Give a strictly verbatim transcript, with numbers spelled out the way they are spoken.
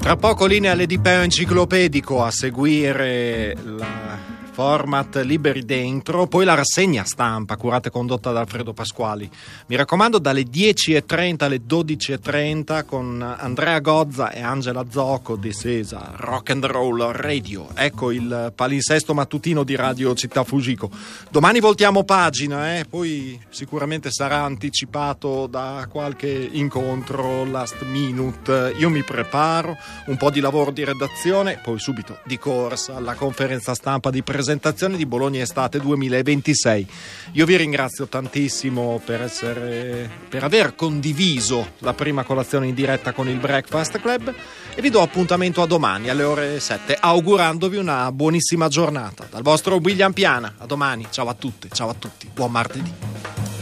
Tra poco linea all'Edipeo enciclopedico, a seguire la format Liberi Dentro, poi la rassegna stampa curata e condotta da Alfredo Pasquali. Mi raccomando, dalle dieci e trenta alle dodici e trenta con Andrea Gozza e Angela Zocco di Sesa, Rock and Roll Radio. Ecco il palinsesto mattutino di Radio Città Fugico. Domani voltiamo pagina, eh? Poi sicuramente sarà anticipato da qualche incontro last minute. Io mi preparo, un po' di lavoro di redazione, poi subito di corsa alla conferenza stampa di presentazione di Bologna Estate duemilaventisei. Io vi ringrazio tantissimo per essere per aver condiviso la prima colazione in diretta con il Breakfast Club e vi do appuntamento a domani alle ore sette, augurandovi una buonissima giornata dal vostro William Piana. A domani, ciao a tutte, ciao a tutti, buon martedì.